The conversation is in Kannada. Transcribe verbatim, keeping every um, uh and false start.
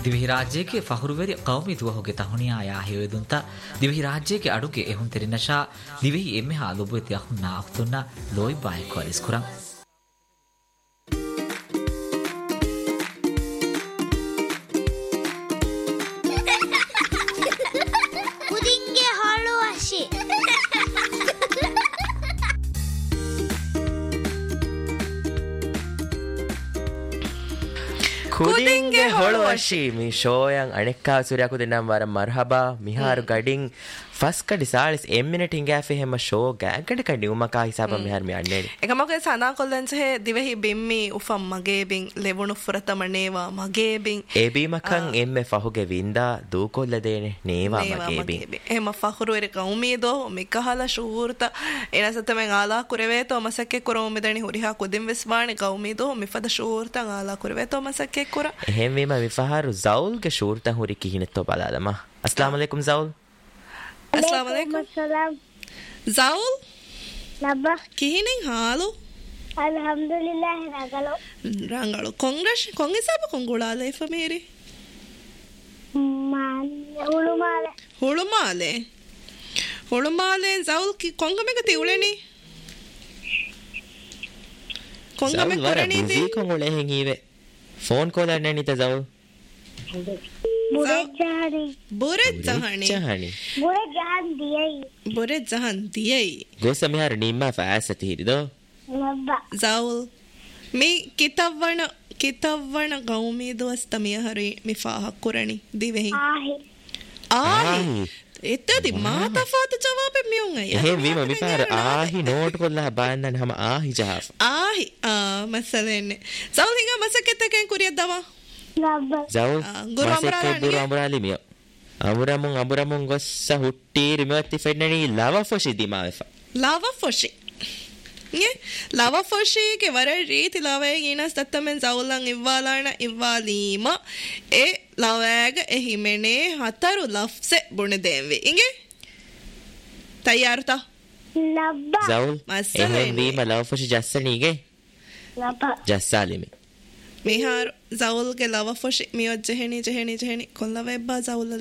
ದಿವಿಹಿ ರಾಜ್ಯಕ್ಕೆ ಫಹುರುವೆರಿ ಕೌಮಿ ತುವಹುಗೆ ತಹುಣಿಯಾ ಯಾ ಹೇವೆದುಂತ ದಿವಿಹಿ ರಾಜ್ಯಕ್ಕೆ ಅಡುಗೆ ಎಹುಂ ತೆರಿನಶಾ ದಿವಿಹಿ ಎಮ್ಮೆ ಹಾಲುಬುತಿ ಅಹುನ್ನಾ ಅಖ್ತುನ್ನ ಲೋಯ್ ಬಾಯ್ ಕೊರಿಸ್ ಕುರಂ ಕುದಿಂಗೆ ಹಾಳು ಹಸಿ ಕುದಿಂಗೆ ಹೊಳುವಶಿ ಮಿ ಶೋಯಂ ಅಣೆಕ್ಕಾ ಸೂರ್ಯಾಕು ದಿನಂ ವರ ಮರ್ಹಬಾ ಮಿಹಾರು ಗಡಿಂಗ್ ಫಸ್ ಕಡಿ ಸಾಳಿಸ್ ಎಮ್ಮಿನೆಟ್ ಹಿಂಗಾಫೆ ಹೆಮ ಶೋ ಗ್ಯಾಗಡೆ ಕಡಿ ಉಮಕಾ ಹಿಸಾಬ ಮಿಹಾರ್ ಮಿ ಅಣ್ಣೇಡಿ එකමගේ සනා කොල්ලන්සේ දිවෙහි බිම්මි උෆම් මගේ බින් ලෙවුණු ෆුරත මනේවා මගේ බින් ඒ බීමකන් එම්මೆ ಫಹುಗೆ ವಿಂದಾ ದೂಕೊಲ್ಲ ದೇನೆ ನೇವಾ ಮಗೆ ಬಿ එහෙම ෆහුරු එර කවුමීදෝ මිකහල ෂූර්ත එනසතමෙන් ආලා කුරවේතෝ මසක්කේ කුරෝ මෙදණි හුරිහා කුදින් වෙස්වාණි කවුමීදෝ මිෆද ෂූර්තන් ආලා කුරවේතෝ මසක්කේ කුර එහෙම වීම මිෆහරු ઝෞල් ಗೆ ෂූර්තන් හුරි කිහිනෙත්තෝ බලාදම අස්ලාම අලයිකුම් ઝෞල් अस्सलाम वालेकुम अस्सलाम ज़ाउल नब्बा किहिनें हालो अल्हम्दुलिल्लाह रगलो ರಂಗಳು ಕಾಂಗ್ರೆಸ್ ಕಾಂಗ್ರೆಸ್ ಅಪ್ಪ ಕೊಂಗುಳಾಲೆ ಫಮೇರಿ ಮಾನ್ ಹುಳುಮಾಲೆ ಹುಳುಮಾಲೆ ಹುಳುಮಾಲೆ ज़ाउल ಕಿ ಕೊಂಗಮೆಗ ತಿউಳೆನಿ ಕೊಂಗಮೆ ಕೊರಣಿ ದಿ ಕೊಂಗುಳೆ ಹೆಂಗಿವೆ ಫೋನ್ ಕಾಲ್ ಅಣ್ಣನಿತ ज़ाउल बुरे जहानी बुरे जहानी जहानी बुरे जहान दिए बुरे जहान दिए गोसा मिहार निम्मा फासति हिरिदो नब्बा ज़ाउल मी कितवण कितवण गौमी दोस्त मी हरी मिफाह कुरणी दिवेहि आहे आही එතදි මාතෆාත ජවාබෙ මියුන් අය එහෙම වීම විපාර ආහි නෝට් කොල්ලා බාන්නන් හැම ආහි ජහාෆ් ආහි ආ මසලෙන්නේ ज़ाउल හිඟ මසකෙතකෙන් කුරියක් දවා नब्बा ज़ाउल ಗುರು ಮಸಕ್ಕೆ ಗುರು ಅಮರಾಲಿ ಮಿಯ ಅಮರಮುಂ ಅಮರಮುಂ ಗೊಸ್ಸ ಹುಟ್ಟೀರಿ ಮೆತ್ತಿ ಫೆನ್ನನಿ ಲವ ಫೊಶಿ ದಿಮಾವೆಫ ಲವ ಫೊಶಿ ಗೆ ಲವ ಫೊಶಿಗೆ ವರ ರೀತಿ ಲವೆ ಇನಸ್ ತತ್ತಮೆನ್ ज़ाउलන් ಇವ್ವಾಲಾಣ ಇವ್ವಾಲೀಮ ಎ ಲವಾಗ ಎ ಹಿಮೆನೆ ಹತರು ಲಫ್ಸೆ ಬುಣೆದೆವೆ ಇಂಗೆ ತಯಾರುತಾ नब्बा ज़ाउल ಮಸಲೆ එහෙම වීම ලව ಫೊಶಿ ಜස්සನಿಗೆ नब्बा ಜಸ್ಸಾಲಿಮಿ මිහාර ज़ाउल ಗೆ ಲವ ಫೊಶಿ ಮಿಯೊ ಜೆಹನಿ ಜೆಹನಿ ಜೆಹನಿ ಕೊಲ್ಲವೆಬ್ಬ ज़ाउल